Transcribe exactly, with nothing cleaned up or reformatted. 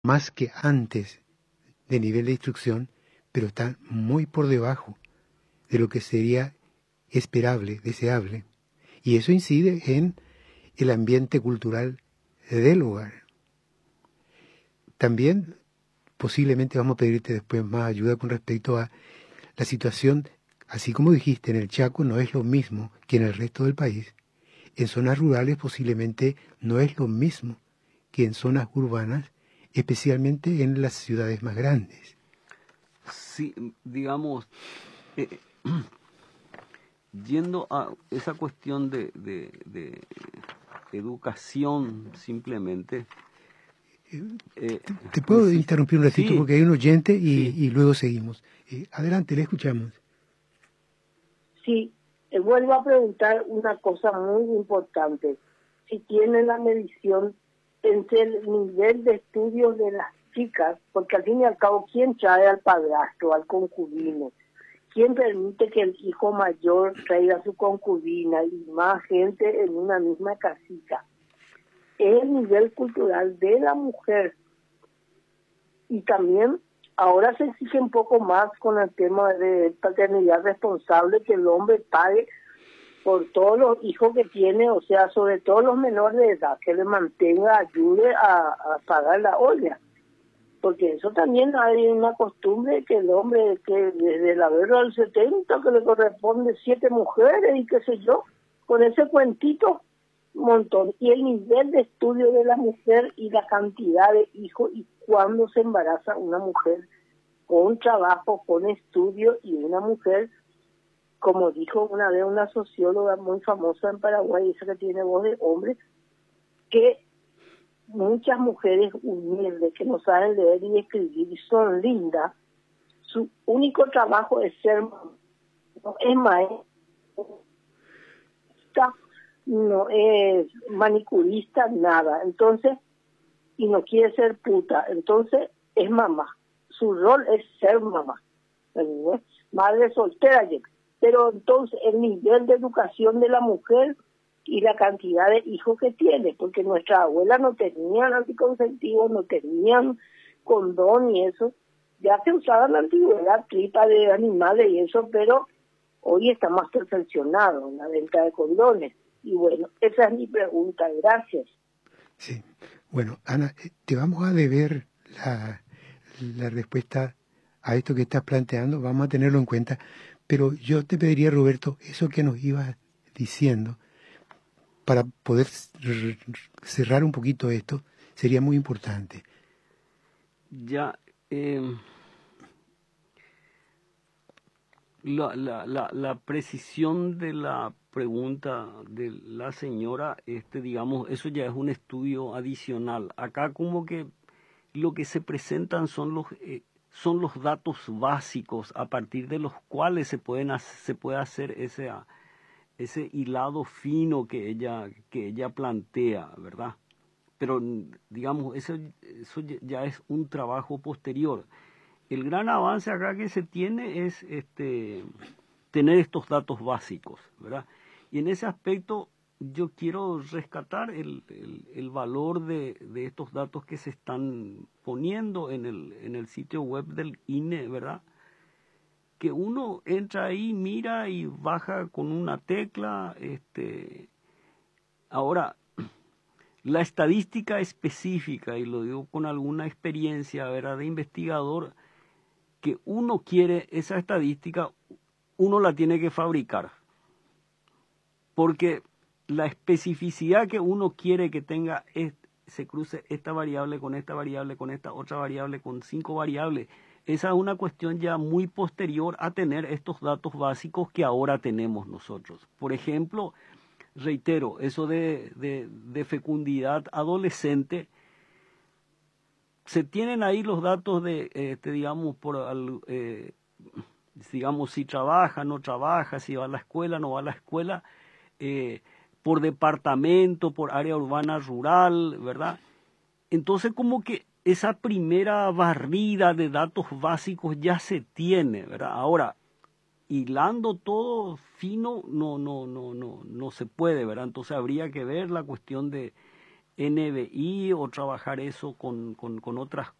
más que antes de nivel de instrucción, pero están muy por debajo de lo que sería esperable, deseable. Y eso incide en el ambiente cultural del hogar. También posiblemente vamos a pedirte después más ayuda con respecto a la situación, así como dijiste, en el Chaco no es lo mismo que en el resto del país. En zonas rurales posiblemente no es lo mismo que en zonas urbanas, especialmente en las ciudades más grandes. Sí, digamos, eh, yendo a esa cuestión de, de, de educación simplemente. Eh, ¿Te, te puedo consiste, interrumpir un ratito? Sí, porque hay un oyente y, sí. y luego seguimos. Eh, adelante, le escuchamos. Sí, eh, vuelvo a preguntar una cosa muy importante. Si tienen la medición entre el nivel de estudios de las chicas, porque al fin y al cabo, ¿quién trae al padrastro, al concubino? ¿Quién permite que el hijo mayor traiga a su concubina y más gente en una misma casita? Es el nivel cultural de la mujer. Y también ahora se exige un poco más con el tema de paternidad responsable, que el hombre pague por todos los hijos que tiene, o sea, sobre todo los menores de edad, que le mantenga, ayude a, a pagar la olla. Porque eso también hay una costumbre que el hombre, que desde la guerra del setenta, que le corresponde siete mujeres y qué sé yo, con ese cuentito, un montón. Y el nivel de estudio de la mujer y la cantidad de hijos y cuándo se embaraza una mujer con trabajo, con estudio, y una mujer, como dijo una vez una socióloga muy famosa en Paraguay, esa que tiene voz de hombre, que muchas mujeres humildes que no saben leer y escribir y son lindas, su único trabajo es ser mamá, no es maestra, no es manicurista, nada. Entonces, y no quiere ser puta, entonces es mamá. Su rol es ser mamá, ¿no? Madre soltera. Pero entonces el nivel de educación de la mujer y la cantidad de hijos que tiene, porque nuestras abuelas no tenían anticonceptivos, no tenían condón y eso, ya se usaba en la antigüedad tripa de animales y eso, pero hoy está más perfeccionado en la venta de condones. Y bueno, esa es mi pregunta, gracias. Sí, bueno, Ana, te vamos a deber la, la respuesta a esto que estás planteando, vamos a tenerlo en cuenta, pero yo te pediría, Roberto, eso que nos ibas diciendo, para poder cerrar un poquito esto, sería muy importante. Ya, eh, la, la, la, la precisión de la pregunta de la señora, este, digamos, eso ya es un estudio adicional. Acá como que lo que se presentan son los, eh, son los datos básicos a partir de los cuales se, pueden, se puede hacer ese, ese hilado fino que ella, que ella plantea, ¿verdad? Pero, digamos, eso, eso ya es un trabajo posterior. El gran avance acá que se tiene es este, tener estos datos básicos, ¿verdad? Y en ese aspecto yo quiero rescatar el, el, el valor de, de estos datos que se están poniendo en el, en el sitio web del I N E, ¿verdad? Que uno entra ahí, mira y baja con una tecla. Este, ahora, la estadística específica, y lo digo con alguna experiencia, ¿verdad?, de investigador, que uno quiere esa estadística, uno la tiene que fabricar. Porque la especificidad que uno quiere que tenga, es, se cruce esta variable con esta variable, con esta otra variable, con cinco variables, esa es una cuestión ya muy posterior a tener estos datos básicos que ahora tenemos nosotros. Por ejemplo, reitero, eso de, de, de fecundidad adolescente, se tienen ahí los datos de, este, digamos, por, eh, digamos, si trabaja, no trabaja, si va a la escuela, no va a la escuela, eh, por departamento, por área urbana, rural, ¿verdad? Entonces, como que esa primera barrida de datos básicos ya se tiene, ¿verdad? Ahora, hilando todo fino, no, no, no, no, no se puede, ¿verdad? Entonces habría que ver la cuestión de N B I o trabajar eso con, con, con otras